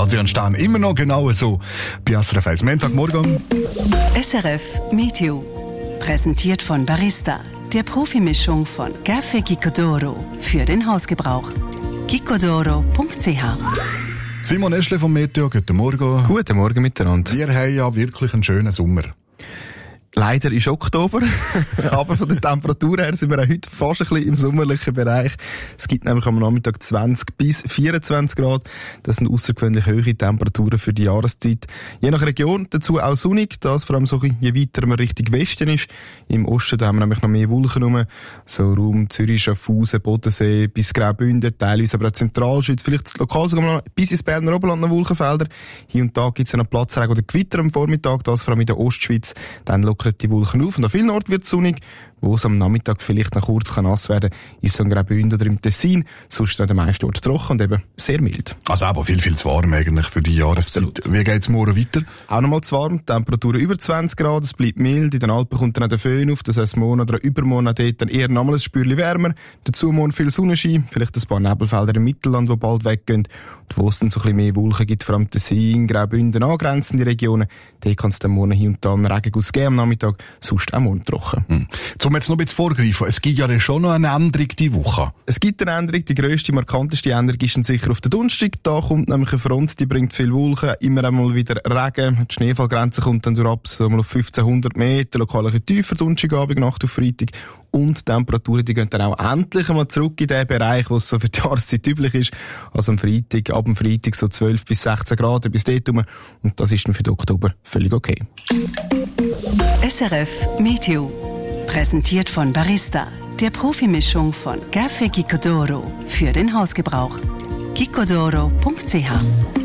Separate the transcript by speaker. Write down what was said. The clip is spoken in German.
Speaker 1: Adrian Stahn. Immer noch genau so bei SRF 1. Montagmorgen.
Speaker 2: SRF Meteo. Präsentiert von Barista, der Profimischung von Café Gicodoro für den Hausgebrauch. gicodoro.ch.
Speaker 1: Simon Eschle vom Meteo, guten Morgen.
Speaker 3: Guten Morgen miteinander.
Speaker 1: Wir haben ja wirklich einen schönen Sommer.
Speaker 3: Leider ist Oktober, aber von der Temperatur her sind wir auch heute fast ein bisschen im sommerlichen Bereich. Es gibt nämlich am Nachmittag 20 bis 24 Grad. Das sind außergewöhnlich hohe Temperaturen für die Jahreszeit. Je nach Region dazu auch sonnig, das vor allem so je weiter man Richtung Westen ist. Im Osten da haben wir nämlich noch mehr Wolken rum, so Raum Zürich, Schaffhausen, Bodensee bis Graubünden, teilweise aber auch Zentralschweiz, vielleicht lokal sogar noch bis ins Berner Oberland noch Wolkenfelder. Hier und da gibt es noch Platzregen oder Gewitter am Vormittag, das vor allem in der Ostschweiz. Dann lockern die Wolken auf und an vielen Orten wird es sonnig. Wo es am Nachmittag vielleicht noch kurz nass werden kann, ist so in Graubünden oder im Tessin. Sonst an den meisten Orten trocken und eben sehr mild.
Speaker 1: Also aber viel zu warm eigentlich für die Jahreszeit. Absolut. Wie geht es morgen weiter?
Speaker 3: Auch nochmal zu warm. Temperaturen über 20 Grad, es bleibt mild. In den Alpen kommt dann auch der Föhn auf. Das heisst, morgen oder übermorgen dort dann eher nochmal ein Spürchen wärmer. Dazu morgen viel Sonnenschein, vielleicht ein paar Nebelfelder im Mittelland, die bald weggehen. Und wo es dann so ein bisschen mehr Wolken gibt, vor allem Tessin, Graubünden, angrenzende Regionen, dort kann es dann morgen hier und da einen Regenguss geben am Nachmittag, sonst auch morgen trocken.
Speaker 1: Um jetzt noch ein bisschen vorgreifen, es gibt ja schon noch eine Änderung diese Woche.
Speaker 3: Es gibt eine Änderung, die grösste, markanteste Änderung ist dann sicher auf den Donnerstag. Da kommt nämlich eine Front, die bringt viel Wolken, immer einmal wieder Regen. Die Schneefallgrenze kommt dann durch ab, so mal auf 1500 Meter, lokal ein bisschen tiefer, Donnerstagabend, Nacht auf Freitag. Und die Temperaturen, die gehen dann auch endlich einmal zurück in den Bereich, wo es so für die Jahreszeit üblich ist. Also ab dem Freitag so 12 bis 16 Grad bis dort rum. Und das ist dann für den Oktober völlig okay.
Speaker 2: SRF Meteo. Präsentiert von Barista, der Profimischung von Café Gicodoro für den Hausgebrauch. gicodoro.ch